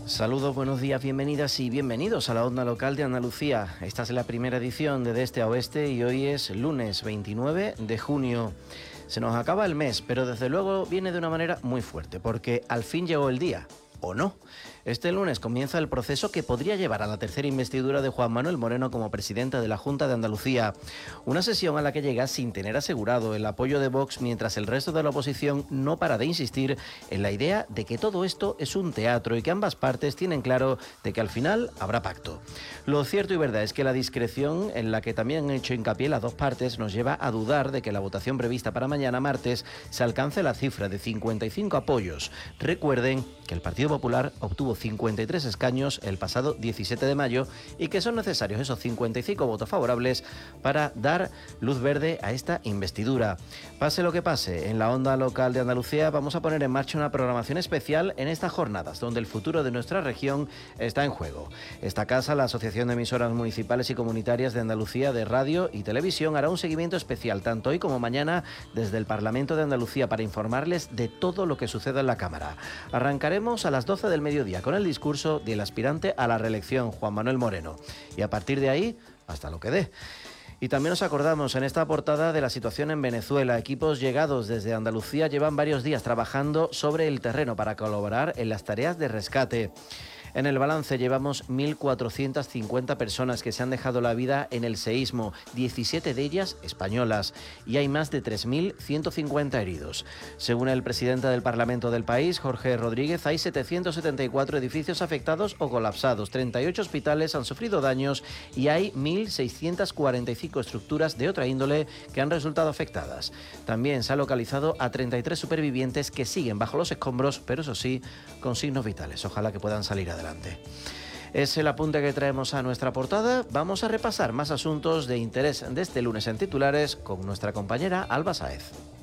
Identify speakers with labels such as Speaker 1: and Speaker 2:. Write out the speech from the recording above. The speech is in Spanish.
Speaker 1: Saludos, buenos días, bienvenidas y bienvenidos a la Onda Local de Andalucía. Esta es la primera edición de Este a Oeste y hoy es lunes 29 de junio. Se nos acaba el mes, pero desde luego viene de una manera muy fuerte, porque al fin llegó el día. ¿O no? Este lunes comienza el proceso que podría llevar a la tercera investidura de Juan Manuel Moreno como presidente de la Junta de Andalucía. Una sesión a la que llega sin tener asegurado el apoyo de Vox, mientras el resto de la oposición no para de insistir en la idea de que todo esto es un teatro y que ambas partes tienen claro de que al final habrá pacto. Lo cierto y verdad es que la discreción en la que también han hecho hincapié las dos partes nos lleva a dudar de que la votación prevista para mañana martes se alcance la cifra de 55 apoyos. Recuerden que el Partido Popular obtuvo 53 escaños el pasado 17 de mayo y que son necesarios esos 55 votos favorables para dar luz verde a esta investidura. Pase lo que pase, en la Onda Local de Andalucía vamos a poner en marcha una programación especial en estas jornadas, donde el futuro de nuestra región está en juego. Esta casa, la Asociación de Emisoras Municipales y Comunitarias de Andalucía de Radio y Televisión, hará un seguimiento especial, tanto hoy como mañana, desde el Parlamento de Andalucía para informarles de todo lo que suceda en la Cámara. Arrancaremos a las 12 del mediodía con el discurso del aspirante a la reelección, Juan Manuel Moreno, y a partir de ahí, hasta lo que dé. Y también nos acordamos en esta portada de la situación en Venezuela. Equipos llegados desde Andalucía llevan varios días trabajando sobre el terreno para colaborar en las tareas de rescate. En el balance llevamos 1.450 personas que se han dejado la vida en el seísmo, 17 de ellas españolas, y hay más de 3.150 heridos. Según el presidente del Parlamento del país, Jorge Rodríguez, hay 774 edificios afectados o colapsados, 38 hospitales han sufrido daños y hay 1.645 estructuras de otra índole que han resultado afectadas. También se ha localizado a 33 supervivientes que siguen bajo los escombros, pero eso sí, con signos vitales. Ojalá que puedan salir adelante. Es el apunte que traemos a nuestra portada. Vamos a repasar más asuntos de interés de este lunes en titulares con nuestra compañera Alba Sáez.